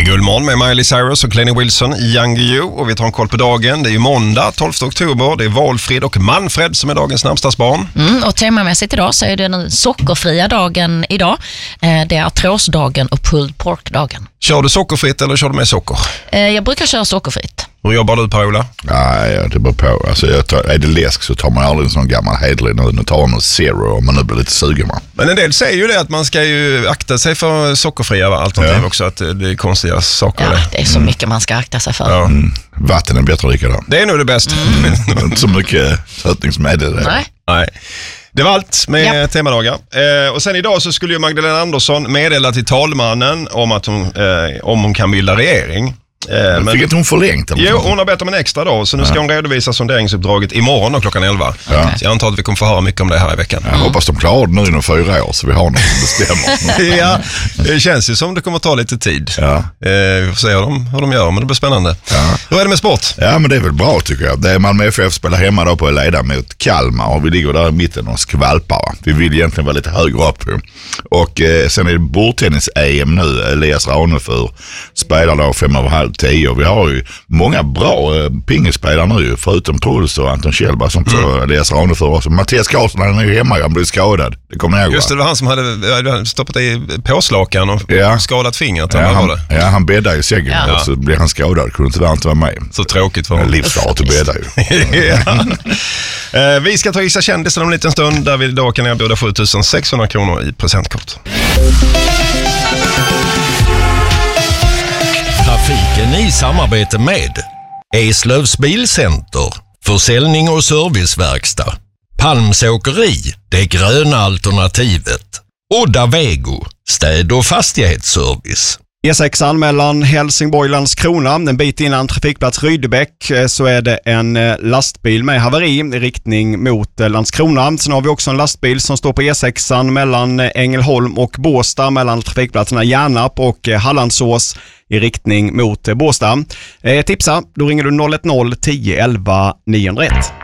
Guldmorgon med Miley Cyrus och Lenny Wilson i Young You, och vi tar en koll på dagen. Det är ju måndag 12 oktober. Det är Valfrid och Manfred som är dagens namnsdagsbarn. Och temamässigt idag så är det den sockerfria dagen idag. Det är artrosdagen och pulled pork-dagen. Kör du sockerfritt eller kör du med socker? Jag brukar köra sockerfritt. Hur jobbar du, Per-Ola? Nej, det beror på. Alltså, är det läsk så tar man aldrig en sån gammal hedlig. Nu tar man en zero om man nu blir lite sugen. Men en del säger ju det att man ska ju akta sig för sockerfria alternativ också. Att det är konstiga saker. Ja, det är så mycket man ska akta sig för. Ja. Vatten är bättre att dricka då. Det är nog det bästa. Inte så mycket sötningsmedel. Nej. Det var allt med temadagar. Och sen idag så skulle ju Magdalena Andersson meddela till talmannen om att hon kan bilda regering. Men fick inte hon förlängt? Jo, hon har bett om en extra dag, så nu ska hon redovisa sonderingsuppdraget imorgon och klockan 11. Ja. Så jag antar att vi kommer få höra mycket om det här i veckan. Jag hoppas de klarar det nu inom 4 år så vi har någon som bestämmer. Ja, det känns ju som det kommer ta lite tid. Ja. Vi får se hur de gör, men det blir spännande. Ja. Hur är det med sport? Ja, men det är väl bra tycker jag. Det är Malmö FF spelar hemma då på Leda mot Kalmar och vi ligger där i mitten och skvalpar. Vi vill egentligen vara lite högre upp. Och sen är det bordtennis-EM nu. Elias Ranefur spelar då 5:30. Vi har ju många bra pingisspelare nu, förutom Truls och Anton Kjellberg som så Elias Ranefur också. Mattias Karlsson, han är ju hemma, han blev skadad. Det kommer jag ihåg. Just det, var han som hade stoppat i påslakan och skadat fingret. Han bäddade i sängen och så blev han skadad. Kunde tyvärr inte vara med. Så tråkigt för honom. Livsfart att bädda ju. Vi ska ta Gissa kändisen om en liten stund där vi då kan erbjuda 7 600 kronor i presentkort. Trafiken i samarbete med Eslövs Bilcenter, försäljning och serviceverkstad, Palms åkeri, det gröna alternativet, Odda Vego, städ- och fastighetsservice. E6 mellan Helsingborg och Landskrona, en bit innan trafikplats Rydebäck, så är det en lastbil med haveri i riktning mot Landskrona. Sen har vi också en lastbil som står på E6 mellan Ängelholm och Båstad mellan trafikplatserna Järnarp och Hallandsås i riktning mot Båstad. Tipsa, då ringer du 010 11 901.